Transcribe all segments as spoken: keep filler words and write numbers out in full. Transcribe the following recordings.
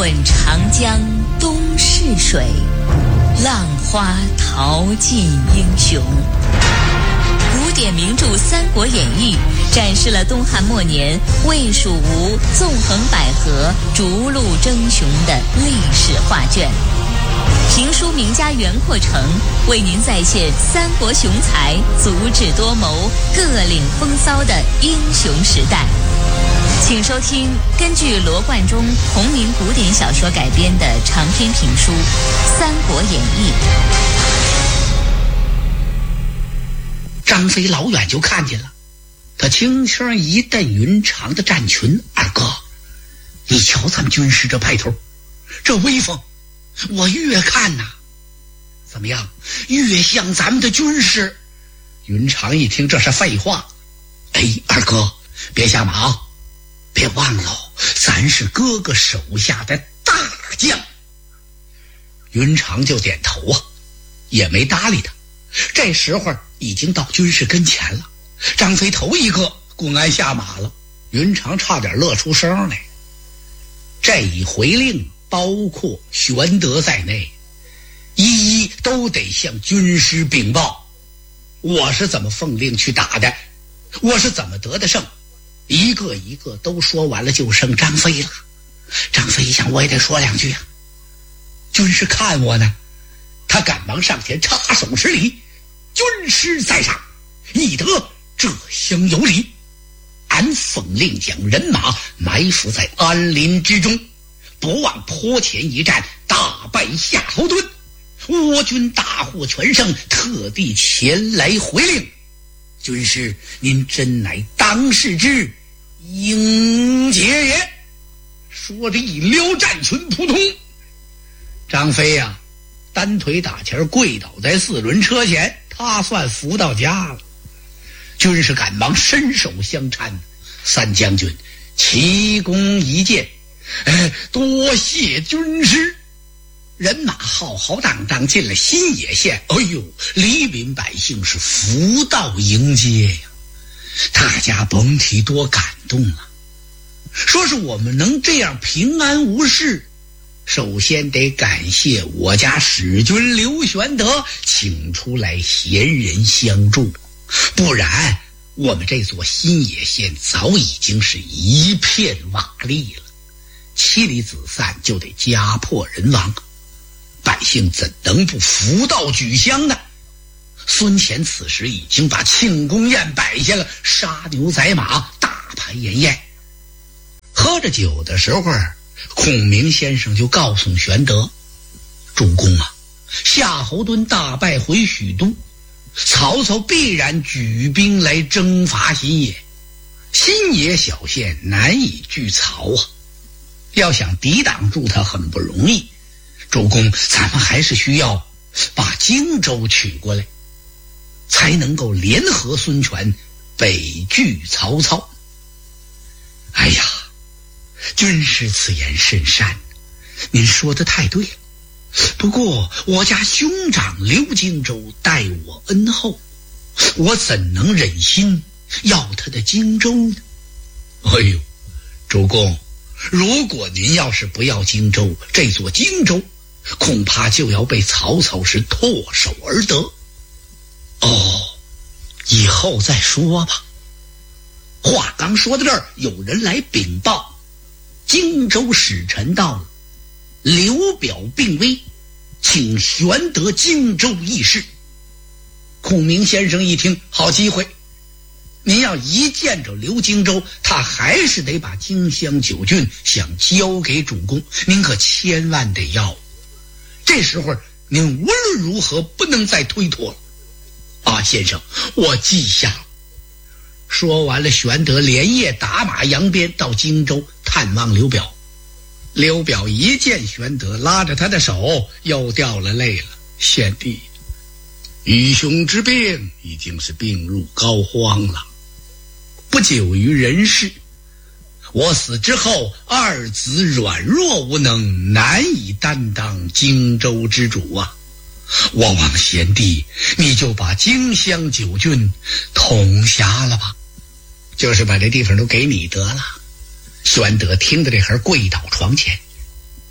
问长江东逝水，浪花淘尽英雄。古典名著《三国演义》展示了东汉末年魏蜀吴纵横捭阖、逐鹿争雄的历史画卷。评书名家袁阔成为您再现三国雄才足智多谋、各领风骚的英雄时代。请收听根据罗贯中同名古典小说改编的长篇评书《三国演义》。 张飞老远就看见了，他轻轻一瞪云长的战群：“二哥，你瞧咱们军师这派头，这威风，我越看呐，怎么样，越像咱们的军师。”云长一听这是废话：“哎，二哥别瞎忙，别忘了咱是哥哥手下的大将。”云长就点头啊，也没搭理他。这时候已经到军师跟前了，张飞头一个滚鞍下马了，云长差点乐出声来。这一回令包括玄德在内，一一都得向军师禀报，我是怎么奉令去打的，我是怎么得的胜。一个一个都说完了，就剩张飞了。张飞一想，我也得说两句啊，军师看我呢。他赶忙上前插手施礼：“军师在上，翼德这厢有礼。俺奉令将人马埋伏在安林之中，不忘坡前一战，大败夏侯惇。我军大获全胜，特地前来回令。军师您真乃当世之英杰也。”说着一撩战群，扑通，张飞呀、啊单腿打前跪倒在四轮车前，他算服到家了。军师赶忙伸手相搀：“三将军齐功一见，哎，多谢军师。”人马浩浩荡荡进了新野县，哎呦，黎民百姓是福到迎接呀，大家甭提多感动啊。说是我们能这样平安无事，首先得感谢我家使君刘玄德请出来贤人相助，不然我们这座新野县早已经是一片瓦砾了，妻离子散，就得家破人亡，百姓怎能不福到举香呢？孙乾此时已经把庆功宴摆下了，杀牛宰马，大排筵宴。喝着酒的时候，孔明先生就告诉玄德：“主公啊，夏侯惇大败回许都，曹操必然举兵来征伐新野，新野小县难以拒曹啊，要想抵挡住他很不容易。主公，咱们还是需要把荆州取过来，才能够联合孙权北拒曹操。”哎呀，军师此言甚善，您说的太对了。不过我家兄长刘荆州待我恩厚，我怎能忍心要他的荆州呢？哎呦，主公，如果您要是不要荆州，这座荆州恐怕就要被曹操是唾手而得。哦，以后再说吧。话刚说到这儿，有人来禀报，荆州使臣到了，刘表病危，请玄德荆州议事。孔明先生一听，好机会，您要一见着刘荆州，他还是得把荆襄九郡想交给主公，您可千万得要。这时候您无论如何不能再推脱了。啊，先生，我记下了。说完了，玄德连夜打马扬鞭到荆州探望刘表。刘表一见玄德，拉着他的手又掉了泪了：“贤弟，义兄之病已经是病入膏肓了，不久于人世。我死之后，二子软弱无能，难以担当荆州之主啊。我望贤弟，你就把荆襄九郡统辖了吧，就是把这地方都给你得了。”玄德听到这会儿跪倒床前：“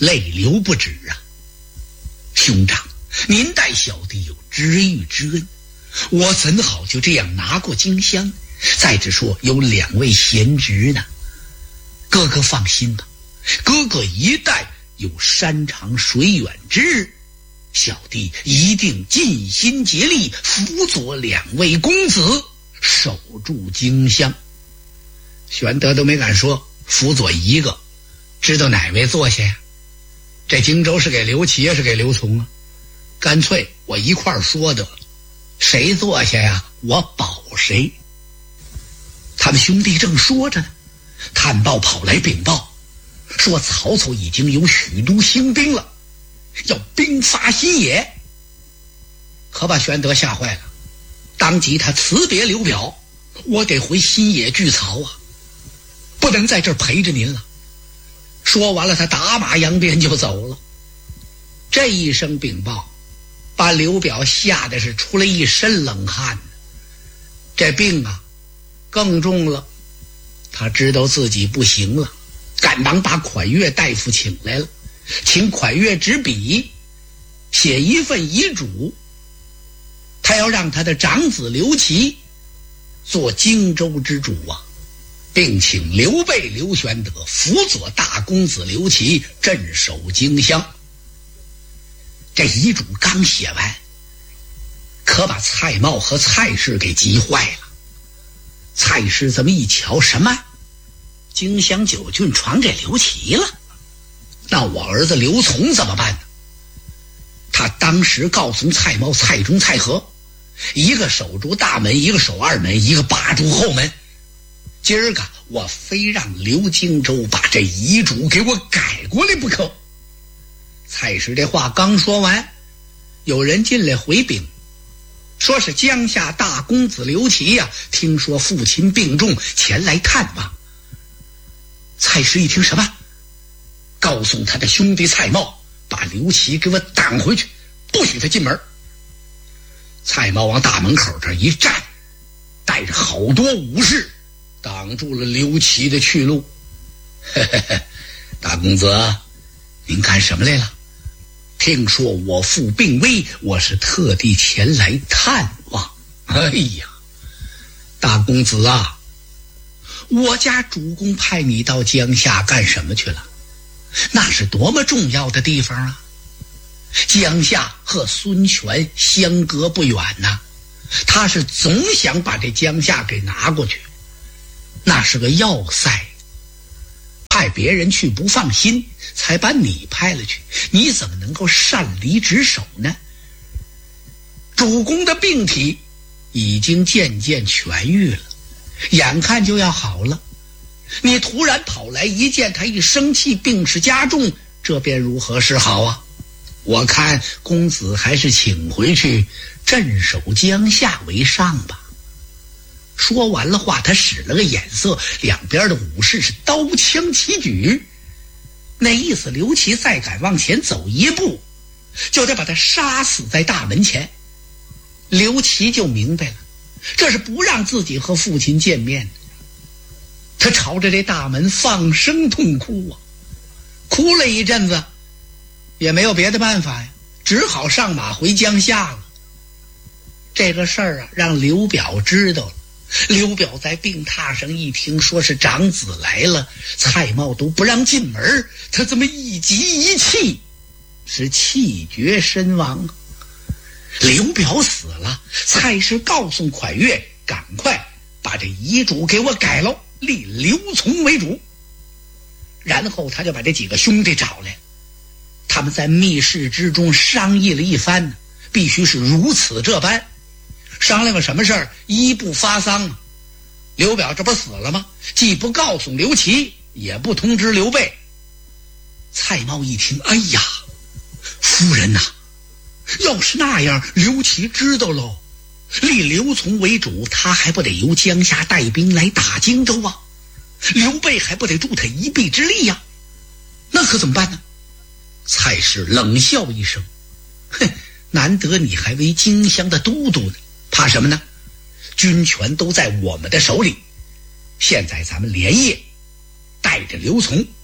泪流不止啊。兄长，您待小弟有知遇之恩，我怎好就这样拿过荆襄？再者说有两位贤侄呢。哥哥放心吧，哥哥一旦有山长水远之日，小弟一定尽心竭力辅佐两位公子守住荆襄。玄德都没敢说辅佐一个，知道哪位坐下呀？这荆州是给刘琦也是给刘琮啊，干脆我一块儿说得了，谁坐下呀我保谁。他们兄弟正说着呢，探报跑来禀报，说曹操已经有许都兴兵了，要兵发新野。可把玄德吓坏了，当即他辞别刘表，我得回新野聚曹啊，不能在这儿陪着您了。说完了，他打马扬鞭就走了。这一声禀报把刘表吓得是出了一身冷汗，这病啊更重了。他知道自己不行了，赶忙把蒯越大夫请来了，请蒯越执笔写一份遗嘱，他要让他的长子刘琦做荆州之主啊，并请刘备、刘玄德辅佐大公子刘琦镇守荆襄。这遗嘱刚写完，可把蔡瑁和蔡氏给急坏了。蔡氏这么一瞧，什么荆襄九郡传给刘琦了，那我儿子刘琮怎么办呢？他当时告诉蔡瑁、蔡中、蔡和，一个守住大门，一个守二门，一个把住后门。今儿个我非让刘荆州把这遗嘱给我改过来不可。蔡氏这话刚说完，有人进来回禀，说是江夏大公子刘琦呀、啊，听说父亲病重，前来探望。蔡氏一听，什么？告诉他的兄弟蔡瑁，把刘琦给我挡回去，不许他进门。蔡瑁往大门口这一站，带着好多武士挡住了刘琦的去路。嘿嘿嘿，大公子，您干什么来了？听说我父病危，我是特地前来探望。哎呀，大公子啊，我家主公派你到江夏干什么去了？那是多么重要的地方啊！江夏和孙权相隔不远呐、啊，他是总想把这江夏给拿过去，那是个要塞。派别人去不放心，才把你派了去，你怎么能够擅离职守呢？主公的病体已经渐渐痊愈了，眼看就要好了，你突然跑来一见他一生气，病势加重，这便如何是好啊？我看公子还是请回去镇守江夏为上吧。说完了话，他使了个眼色，两边的武士是刀枪齐举，那意思刘琦再敢往前走一步，就得把他杀死在大门前。刘琦就明白了，这是不让自己和父亲见面的。他朝着这大门放声痛哭啊，哭了一阵子，也没有别的办法呀，只好上马回江夏了。这个事儿啊，让刘表知道了。刘表在病榻上一听说是长子来了，蔡瑁都不让进门，他这么一急一气，是气绝身亡。刘表死了，蔡氏告诉蒯越，赶快把这遗嘱给我改了，立刘琮为主。然后他就把这几个兄弟找来，他们在密室之中商议了一番，必须是如此这般。商量个什么事儿？一不发丧啊！刘表这不死了吗？既不告诉刘琦，也不通知刘备。蔡瑁一听，哎呀，夫人呐、啊，要是那样，刘琦知道喽，立刘琮为主，他还不得由江夏带兵来打荆州啊？刘备还不得助他一臂之力呀、啊？那可怎么办呢？蔡氏冷笑一声，哼，难得你还为荆襄的都督呢，怕什么呢？军权都在我们的手里，现在咱们连夜带着刘琮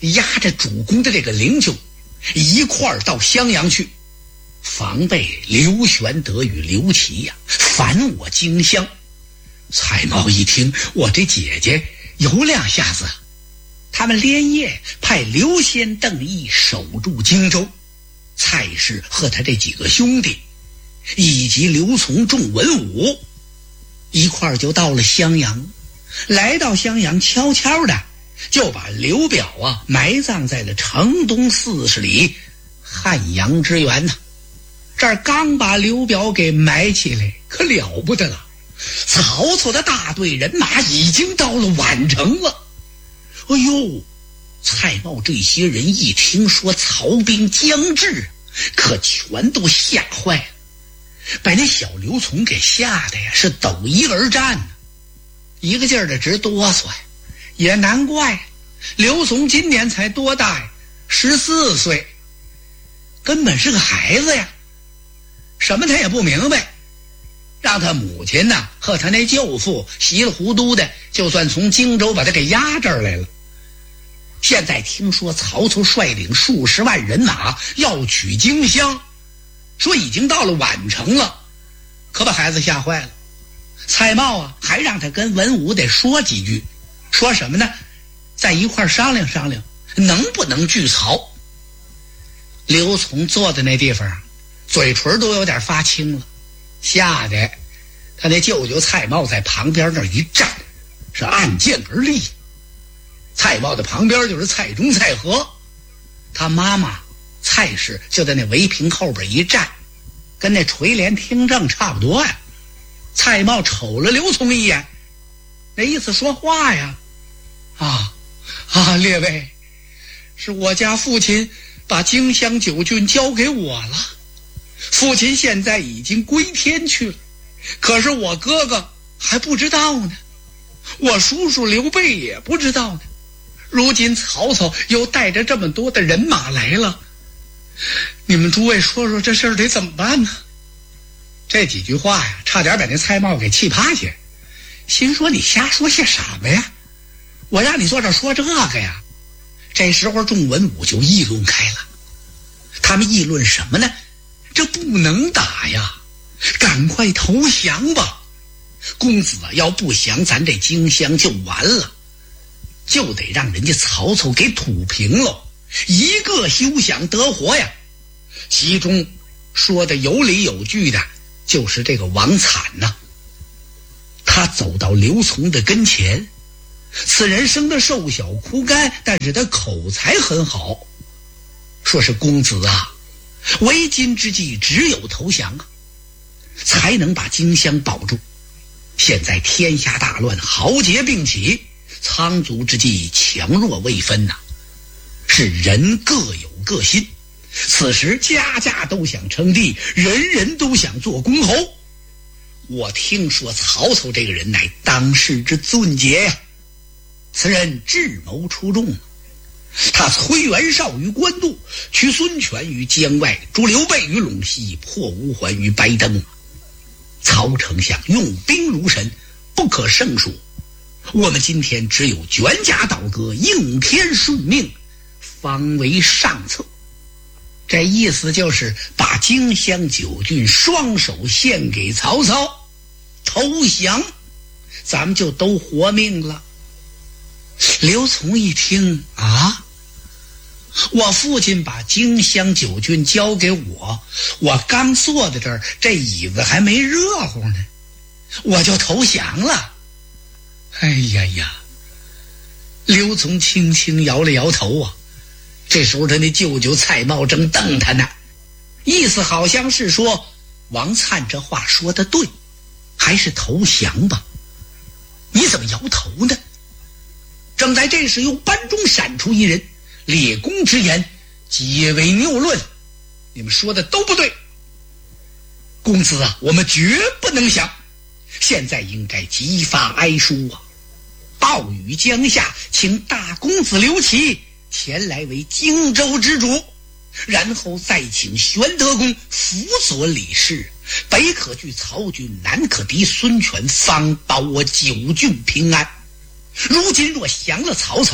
押着主公的这个灵柩一块儿到襄阳去，防备刘玄德与刘琦呀、啊、反我荆襄。蔡瑁一听，我这姐姐有两下子，他们连夜派刘仙、邓毅守住荆州，蔡氏和他这几个兄弟以及刘琮、众文武一块儿就到了襄阳。来到襄阳，悄悄的就把刘表啊埋葬在了城东四十里汉阳之原呢。这儿刚把刘表给埋起来，可了不得了，曹操的大队人马已经到了宛城了。哎呦，蔡瑁这些人一听说曹兵将至，可全都吓坏了，把那小刘琮给吓得呀是抖衣而战呢，一个劲儿的直哆嗦呀。也难怪，刘琮今年才多大呀？十四岁，根本是个孩子呀，什么他也不明白。让他母亲呢和他那舅父稀里糊涂的，就算从荆州把他给押这儿来了。现在听说曹操率领数十万人马要取荆襄，说已经到了宛城了，可把孩子吓坏了。蔡瑁啊还让他跟文武得说几句，说什么呢？在一块商量商量能不能拒曹。刘琮坐在那地方，嘴唇都有点发青了，吓得他那舅舅蔡瑁在旁边那一站，是按剑而立。蔡瑁的旁边就是蔡中、蔡和，他妈妈蔡氏就在那围屏后边一站，跟那垂帘听政差不多呀。蔡瑁瞅了刘琮一眼，那意思说话呀，啊啊，列位，是我家父亲把荆襄九郡交给我了，父亲现在已经归天去了，可是我哥哥还不知道呢，我叔叔刘备也不知道呢，如今曹操又带着这么多的人马来了，你们诸位说说这事儿得怎么办呢？这几句话呀，差点把那蔡瑁给气趴下，心说你瞎说些什么呀？我让你坐这说这个呀？这时候众文武就议论开了，他们议论什么呢？这不能打呀，赶快投降吧！公子要不降，咱这荆襄就完了，就得让人家曹操给土平了，一个休想得活呀！其中说的有理有据的就是这个王粲呐。他走到刘琮的跟前，此人生得瘦小枯干，但是他口才很好，说是公子啊，为今之计只有投降啊，才能把荆襄保住。现在天下大乱，豪杰并起，仓卒之际，强弱未分呐、啊，是人各有各心。此时家家都想称帝，人人都想做公侯。我听说曹操这个人乃当世之俊杰呀，此人智谋出众，他摧袁绍于官渡，取孙权于江外，诛刘备于陇西，破吴桓于白登。曹丞相用兵如神，不可胜数。我们今天只有卷甲倒戈，应天顺命，方为上策。这意思就是把荆襄九郡双手献给曹操，投降，咱们就都活命了。刘琮一听啊，我父亲把荆襄九郡交给我，我刚坐在这儿，这椅子还没热乎呢，我就投降了。哎呀呀，刘琮轻轻摇了摇头啊。这时候他那舅舅蔡瑁正瞪他呢，意思好像是说王粲这话说的对，还是投降吧。你怎么摇头呢？正在这时，由班中闪出一人，列公之言皆为谬论，你们说的都不对。公子啊，我们绝不能降，现在应该激发哀书啊，报与江夏，请大公子刘琦前来为荆州之主，然后再请玄德公辅佐李氏，北可拒曹军，南可敌孙权，方保我九郡平安。如今若降了曹操，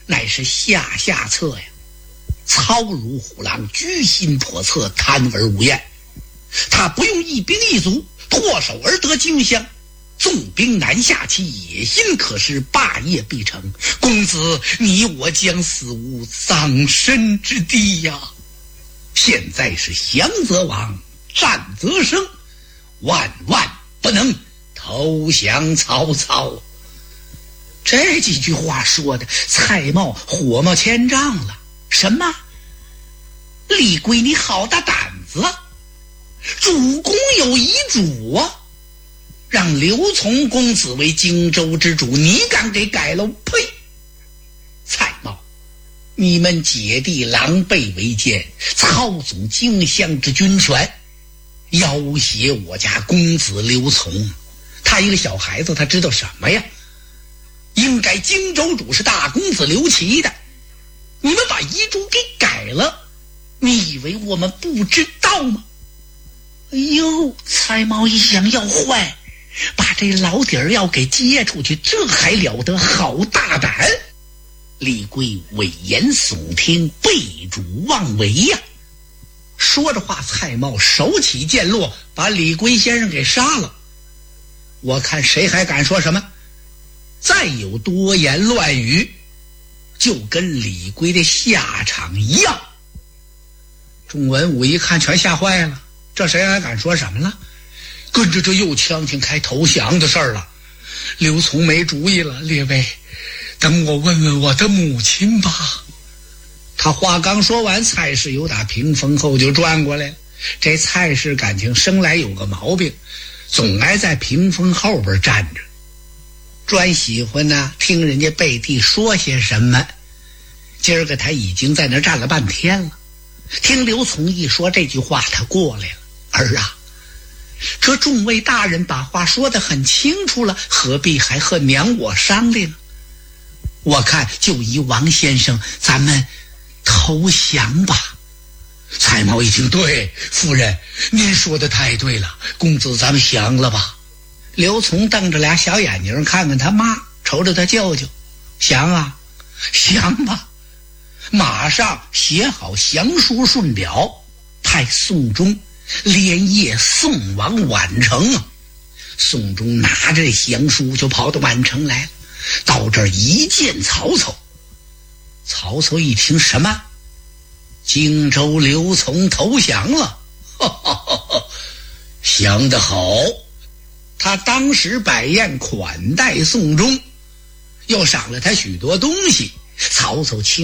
乃是下下策呀。操如虎狼，居心叵测，贪而无厌。他不用一兵一卒，唾手而得荆襄，纵兵南下，其野心可是霸业必成。公子，你我将死无葬身之地呀！现在是降则亡，战则生，万万不能投降曹操。这几句话说的蔡瑁火冒千丈了。什么？李逵，你好大胆子！主公有遗嘱啊，让刘琮公子为荆州之主，你敢给改了？呸！蔡瑁，你们姐弟狼狈为奸，操纵荆襄之军权，要挟我家公子刘琮。他一个小孩子，他知道什么呀？应该荆州主是大公子刘琦的，你们把遗嘱给改了，你以为我们不知道吗？哎呦，蔡瑁一想要坏，把这老底儿要给接出去，这还了得，好大胆！李逵危言耸听，背主妄为呀！说着话，蔡瑁手起剑落，把李逵先生给杀了。我看谁还敢说什么？再有多言乱语，就跟李逵的下场一样。众文武一看全吓坏了，这谁还敢说什么了？跟着这又呛呛开投降的事儿了。刘琮没主意了，列位，等我问问我的母亲吧。他话刚说完，蔡氏由打屏风后就转过来了。这蔡氏感情生来有个毛病，总爱在屏风后边站着，专喜欢呢听人家背地说些什么。今儿个他已经在那站了半天了，听刘琮一说这句话，他过来了。儿啊，这众位大人把话说得很清楚了，何必还和娘我商量？我看就依王先生，咱们投降吧。蔡瑁一听，对，夫人您说的太对了，公子咱们降了吧。刘琮瞪着俩小眼睛看看他妈，瞅着他舅舅，降啊，降吧。马上写好降书顺表，派宋忠连夜送往宛城啊。宋忠拿着降书就跑到宛城来了，到这儿一见曹操。曹操一听，什么？荆州刘琮投降了？哈哈哈哈，降得好！他当时摆宴款待宋忠，又赏了他许多东西。曹操亲